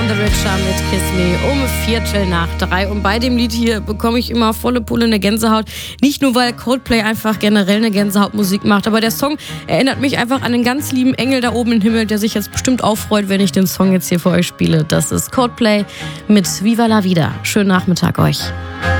None the Richer mit Kiss Me um 2:45. Und bei dem Lied hier bekomme ich immer volle Pulle eine Gänsehaut. Nicht nur, weil Coldplay einfach generell eine Gänsehautmusik macht, aber der Song erinnert mich einfach an einen ganz lieben Engel da oben im Himmel, der sich jetzt bestimmt auch freut, wenn ich den Song jetzt hier für euch spiele. Das ist Coldplay mit Viva la Vida. Schönen Nachmittag euch.